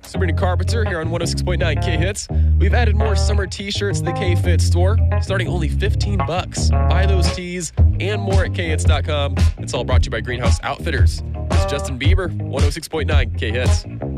Sabrina Carpenter here on 106.9 K-Hits. We've added more summer t-shirts to the K-Fit store, starting only $15. Buy those tees and more at khits.com. It's all brought to you by Greenhouse Outfitters. This is Justin Bieber, 106.9 K-Hits.